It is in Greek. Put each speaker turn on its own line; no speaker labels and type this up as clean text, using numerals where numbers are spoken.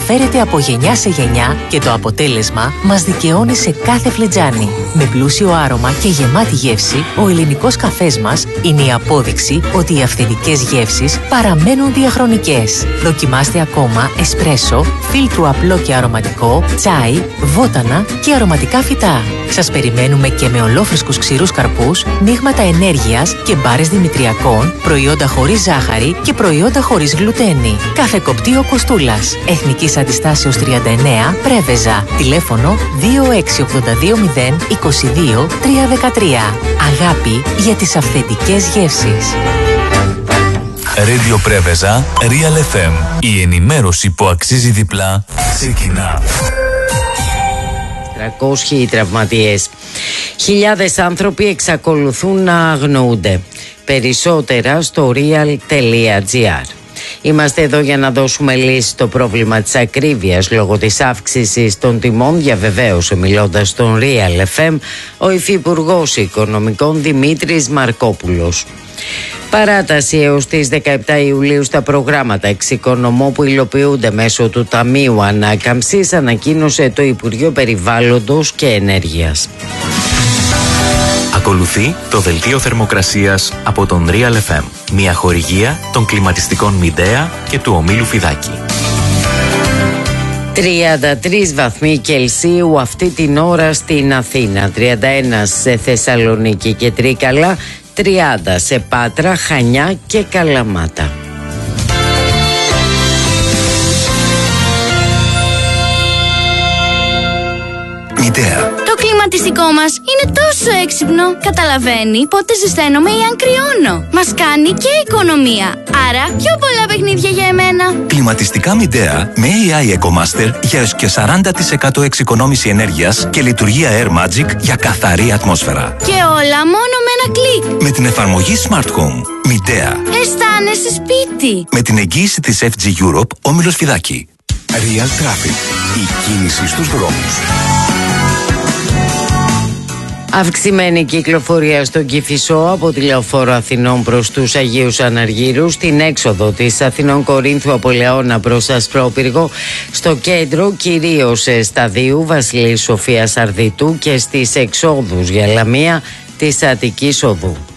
μεταφέρεται από γενιά σε γενιά και το αποτέλεσμα μας δικαιώνει σε κάθε φλιτζάνι. Με πλούσιο άρωμα και γεμάτη γεύση, ο ελληνικός καφές μας είναι η απόδειξη ότι οι αυθεντικές γεύσεις παραμένουν διαχρονικές. Δοκιμάστε ακόμα εσπρέσο, φίλτρου απλό και αρωματικό, τσάι, βότανα και αρωματικά φυτά. Σας περιμένουμε και με ολόφρυσκους ξηρούς καρπούς, μείγματα ενέργειας και μπάρες δημητριακών, προϊόντα χωρίς ζάχαρη και προϊόντα χωρίς γλουτένη. Καφεκοπτείο Κοστούλας. Εθνικής Αντιστάσεως 39, Πρέβεζα. Τηλέφωνο 26820 22 313. Αγάπη για τις αυθεντικές γεύσεις.
Radio Πρέβεζα, Real FM. Η ενημέρωση που αξίζει διπλά ξεκινά.
300 τραυματίες. Χιλιάδες άνθρωποι εξακολουθούν να αγνοούνται. Περισσότερα στο real.gr. Είμαστε εδώ για να δώσουμε λύση στο πρόβλημα της ακρίβειας λόγω της αύξησης των τιμών, διαβεβαίωσε μιλώντας στον Real FM ο Υφυπουργός Οικονομικών Δημήτρης Μαρκόπουλος. Παράταση έως τις 17 Ιουλίου στα προγράμματα εξοικονομώ που υλοποιούνται μέσω του Ταμείου Ανάκαμψης, ανακοίνωσε το Υπουργείο Περιβάλλοντος και Ενέργειας.
Ακολουθεί το δελτίο θερμοκρασίας από τον Real FM, μια χορηγία των κλιματιστικών Μιντέα και του ομίλου Φιδάκη.
33 βαθμοί Κελσίου αυτή την ώρα στην Αθήνα, 31 σε Θεσσαλονίκη και Τρίκαλα, 30 σε Πάτρα, Χανιά και Καλαμάτα.
Μιντέα.
Το κλιματιστικό μας είναι τόσο έξυπνο. Καταλαβαίνει πότε ζεσταίνομαι ή αν κρυώνω. Μας κάνει και οικονομία. Άρα πιο πολλά παιχνίδια για εμένα.
Κλιματιστικά Μιντέα με AI EcoMaster για έως και 40% εξοικονόμηση ενέργειας και λειτουργία Air Magic για καθαρή ατμόσφαιρα.
Και όλα μόνο με ένα κλικ.
Με την εφαρμογή Smart Home. Μιντέα.
Αισθάνεσαι σπίτι.
Με την εγγύηση της FG Europe, όμιλος Φιδάκη. Real Traffic. Η κίνηση στους δρόμους.
Αυξημένη κυκλοφορία στον Κηφισό από τη Λεωφόρο Αθηνών προς τους Αγίους Αναργύρους, στην έξοδο της Αθηνών Κορίνθου από Λεώνα προς Ασπρόπυργο, στο κέντρο κυρίως Σταδίου Βασιλής Σοφίας Αρδιτού και στις εξόδους για Λαμία της Αττικής Οδού.